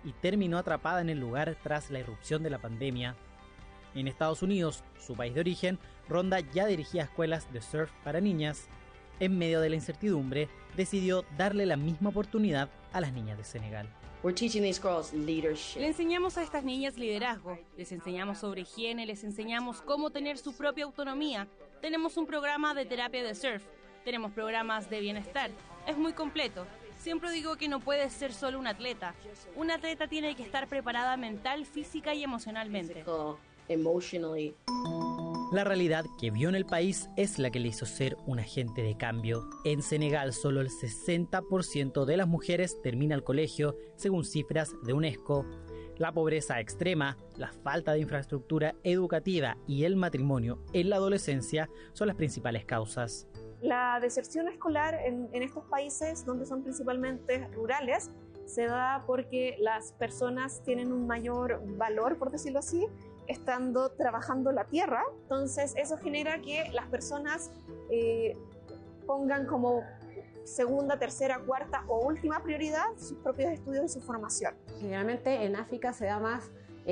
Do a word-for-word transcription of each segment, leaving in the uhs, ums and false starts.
y terminó atrapada en el lugar tras la irrupción de la pandemia. En Estados Unidos, su país de origen, Ronda ya dirigía escuelas de surf para niñas. En medio de la incertidumbre, decidió darle la misma oportunidad a las niñas de Senegal. Le enseñamos a estas niñas liderazgo, les enseñamos sobre higiene, les enseñamos cómo tener su propia autonomía. Tenemos un programa de terapia de surf, tenemos programas de bienestar. Es muy completo. Siempre digo que no puedes ser solo un atleta. Un atleta tiene que estar preparada mental, física y emocionalmente. La realidad que vio en el país es la que le hizo ser un agente de cambio. En Senegal, solo el sesenta por ciento de las mujeres termina el colegio, según cifras de UNESCO. La pobreza extrema, la falta de infraestructura educativa y el matrimonio en la adolescencia son las principales causas. La deserción escolar en, en estos países, donde son principalmente rurales, se da porque las personas tienen un mayor valor, por decirlo así, estando trabajando la tierra. Entonces eso genera que las personas eh, pongan como segunda, tercera, cuarta o última prioridad sus propios estudios y su formación. Generalmente en África se da más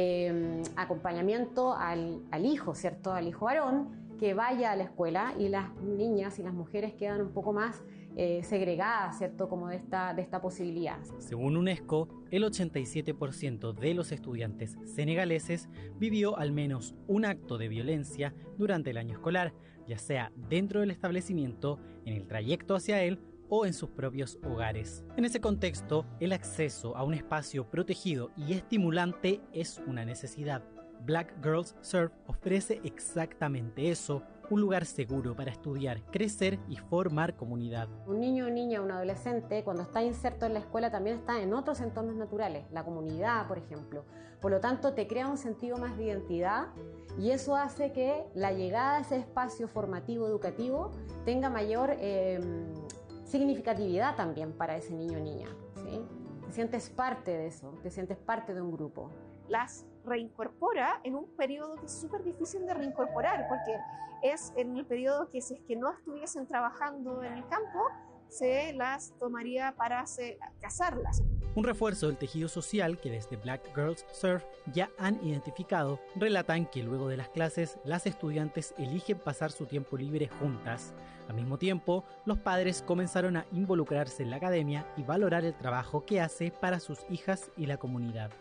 eh, acompañamiento al, al hijo, ¿cierto? Al hijo varón que vaya a la escuela, y las niñas y las mujeres quedan un poco más eh, segregadas, ¿cierto? Como de esta, de esta posibilidad. Según UNESCO, el ochenta y siete por ciento de los estudiantes senegaleses vivió al menos un acto de violencia durante el año escolar, ya sea dentro del establecimiento, en el trayecto hacia él o en sus propios hogares. En ese contexto, el acceso a un espacio protegido y estimulante es una necesidad. Black Girls Surf ofrece exactamente eso, un lugar seguro para estudiar, crecer y formar comunidad. Un niño o niña, un adolescente, cuando está inserto en la escuela también está en otros entornos naturales, la comunidad, por ejemplo. Por lo tanto, te crea un sentido más de identidad, y eso hace que la llegada a ese espacio formativo, educativo, tenga mayor eh, significatividad también para ese niño o niña, ¿sí? Te sientes parte de eso, te sientes parte de un grupo. Las reincorpora en un periodo que es súper difícil de reincorporar, porque es en el periodo que, si es que no estuviesen trabajando en el campo, se las tomaría para hacer, casarlas. Un refuerzo del tejido social que desde Black Girls Surf ya han identificado, relatan que luego de las clases las estudiantes eligen pasar su tiempo libre juntas. Al mismo tiempo, los padres comenzaron a involucrarse en la academia y valorar el trabajo que hace para sus hijas y la comunidad.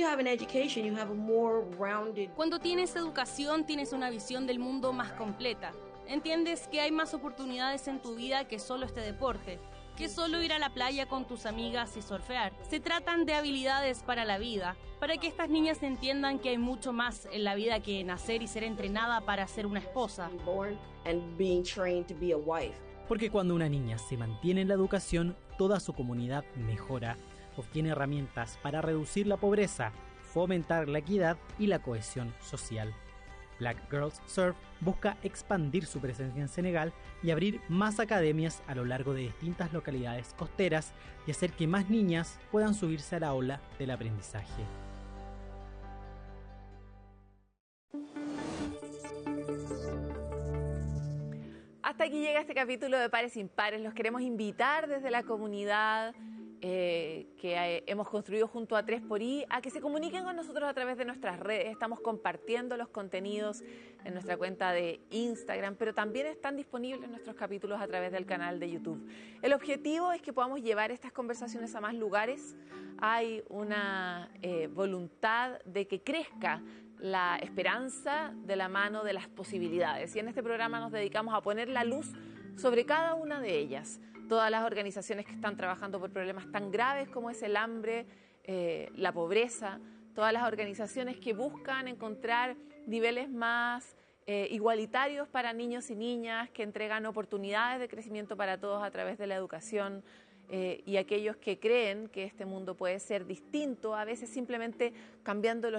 Cuando tienes educación, tienes una visión del mundo más completa. Entiendes que hay más oportunidades en tu vida que solo este deporte, que solo ir a la playa con tus amigas y surfear. Se tratan de habilidades para la vida, para que estas niñas entiendan que hay mucho más en la vida que nacer y ser entrenada para ser una esposa. Porque cuando una niña se mantiene en la educación, toda su comunidad mejora, obtiene herramientas para reducir la pobreza, fomentar la equidad y la cohesión social. Black Girls Surf busca expandir su presencia en Senegal y abrir más academias a lo largo de distintas localidades costeras y hacer que más niñas puedan subirse a la ola del aprendizaje. Hasta aquí llega este capítulo de Pares Impares. Los queremos invitar desde la comunidad Eh, que eh, hemos construido junto a tres por I, a que se comuniquen con nosotros a través de nuestras redes. Estamos compartiendo los contenidos en nuestra cuenta de Instagram, pero también están disponibles nuestros capítulos a través del canal de YouTube. El objetivo es que podamos llevar estas conversaciones a más lugares. Hay una eh, voluntad de que crezca la esperanza de la mano de las posibilidades, y en este programa nos dedicamos a poner la luz sobre cada una de ellas. Todas las organizaciones que están trabajando por problemas tan graves como es el hambre, eh, la pobreza, todas las organizaciones que buscan encontrar niveles más eh, igualitarios para niños y niñas, que entregan oportunidades de crecimiento para todos a través de la educación, eh, y aquellos que creen que este mundo puede ser distinto, a veces simplemente cambiando los